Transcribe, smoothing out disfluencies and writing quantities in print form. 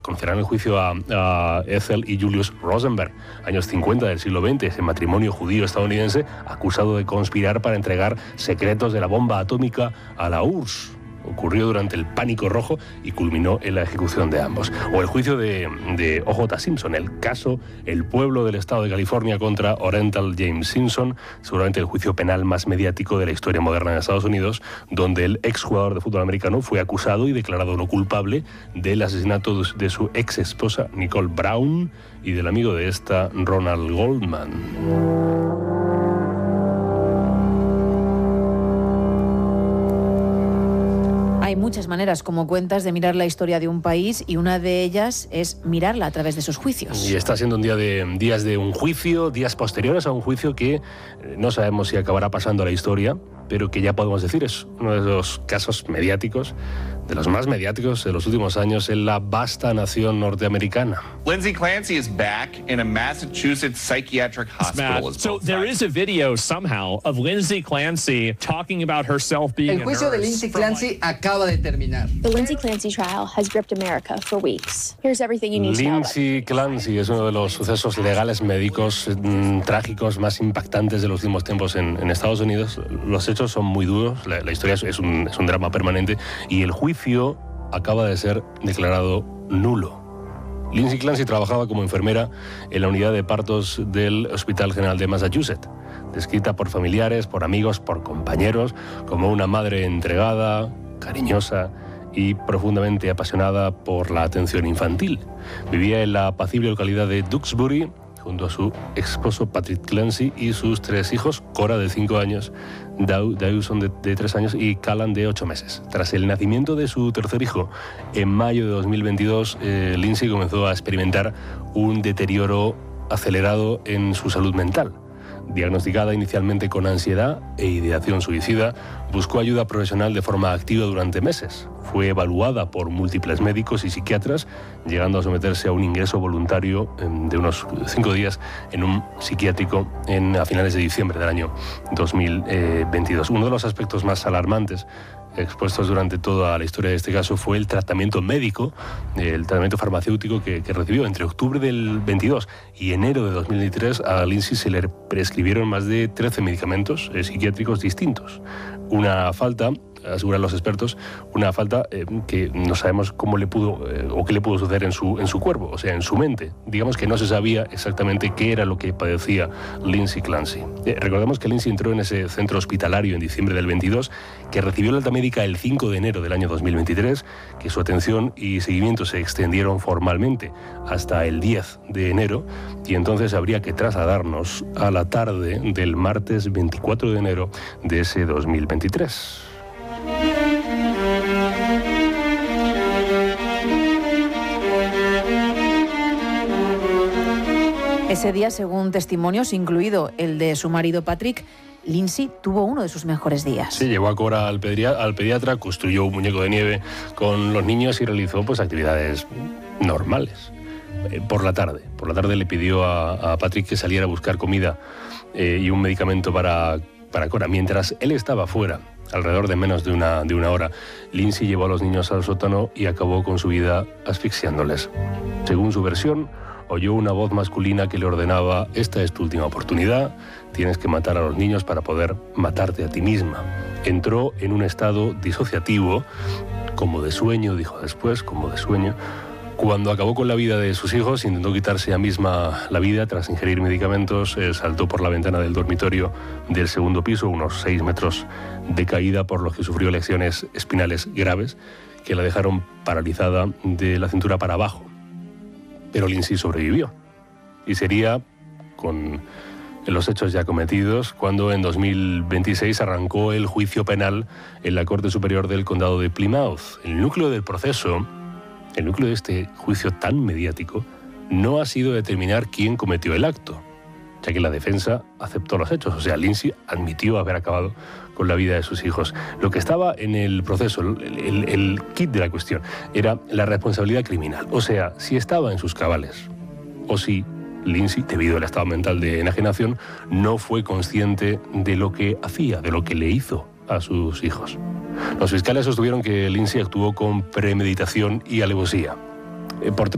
Conocerán el juicio a Ethel y Julius Rosenberg, años 50 del siglo XX, ese matrimonio judío-estadounidense acusado de conspirar para entregar secretos de la bomba atómica a la URSS. Ocurrió durante el Pánico Rojo y culminó en la ejecución de ambos. O el juicio de O.J. Simpson, el caso El pueblo del estado de California contra Orenthal James Simpson, seguramente el juicio penal más mediático de la historia moderna de Estados Unidos, donde el exjugador de fútbol americano fue acusado y declarado no culpable del asesinato de su ex esposa Nicole Brown y del amigo de esta, Ronald Goldman. Hay muchas maneras, como cuentas, de mirar la historia de un país y una de ellas es mirarla a través de sus juicios. Y está siendo días de un juicio, días posteriores a un juicio que no sabemos si acabará pasando a la historia, pero que ya podemos decir es uno de los casos mediáticos, de los más mediáticos de los últimos años en la vasta nación norteamericana. Lindsay Clancy is back in a Massachusetts psychiatric hospital. So there is a video somehow of Lindsay Clancy talking about herself being El juicio de Lindsay Clancy acaba de terminar. The Lindsay Clancy trial has gripped America for weeks. Here's everything you need to know. Lindsay Clancy es uno de los sucesos legales médicos trágicos más impactantes de los últimos tiempos en Estados Unidos. Los hechos son muy duros, la historia es un drama permanente y el juicio acaba de ser declarado nulo. Lindsay Clancy trabajaba como enfermera en la unidad de partos del Hospital General de Massachusetts, descrita por familiares, por amigos, por compañeros, como una madre entregada, cariñosa y profundamente apasionada por la atención infantil. Vivía en la apacible localidad de Duxbury, junto a su esposo Patrick Clancy y sus 3 hijos, Cora de 5 años, Dawson de 3 años y Callan de 8 meses. Tras el nacimiento de su tercer hijo, en mayo de 2022, Lindsay comenzó a experimentar un deterioro acelerado en su salud mental. Diagnosticada inicialmente con ansiedad e ideación suicida, buscó ayuda profesional de forma activa durante meses. Fue evaluada por múltiples médicos y psiquiatras, llegando a someterse a un ingreso voluntario de unos 5 días en un psiquiátrico a finales de diciembre del año 2022. Uno de los aspectos más alarmantes expuestos durante toda la historia de este caso fue el tratamiento médico, el tratamiento farmacéutico que recibió entre octubre del 22 y enero de 2023. A Lindsay se le prescribieron más de 13 medicamentos psiquiátricos distintos. Una falta, aseguran los expertos, una falta que no sabemos cómo le pudo o qué le pudo suceder en su cuerpo, o sea, en su mente. Digamos que no se sabía exactamente qué era lo que padecía Lindsay Clancy. Recordemos que Lindsay entró en ese centro hospitalario en diciembre del 22, que recibió la alta médica el 5 de enero del año 2023, que su atención y seguimiento se extendieron formalmente hasta el 10 de enero, y entonces habría que trasladarnos a la tarde del martes 24 de enero de ese 2023. Ese día, según testimonios, incluido el de su marido Patrick, Lindsay tuvo uno de sus mejores días. Sí, llevó a Cora al pediatra, construyó un muñeco de nieve con los niños y realizó actividades normales. Por la tarde le pidió a Patrick que saliera a buscar comida y un medicamento para Cora. Mientras él estaba fuera, alrededor de menos de una hora, Lindsay llevó a los niños al sótano y acabó con su vida asfixiándoles. Según su versión, oyó una voz masculina que le ordenaba: esta es tu última oportunidad, tienes que matar a los niños para poder matarte a ti misma. Entró en un estado disociativo, como de sueño, dijo después, como de sueño. Cuando acabó con la vida de sus hijos, intentó quitarse ella misma la vida tras ingerir medicamentos, saltó por la ventana del dormitorio del segundo piso, unos 6 metros de caída, por lo que sufrió lesiones espinales graves que la dejaron paralizada de la cintura para abajo. Pero Lindsay sobrevivió y sería, con los hechos ya cometidos, cuando en 2026 arrancó el juicio penal en la Corte Superior del Condado de Plymouth. El núcleo del proceso, el núcleo de este juicio tan mediático, no ha sido determinar quién cometió el acto, ya que la defensa aceptó los hechos. O sea, Lindsay admitió haber acabado con la vida de sus hijos. Lo que estaba en el proceso, el kit de la cuestión, era la responsabilidad criminal. O sea, si estaba en sus cabales o si Lindsay, debido al estado mental de enajenación, no fue consciente de lo que hacía, de lo que le hizo a sus hijos. Los fiscales sostuvieron que Lindsay actuó con premeditación y alevosía.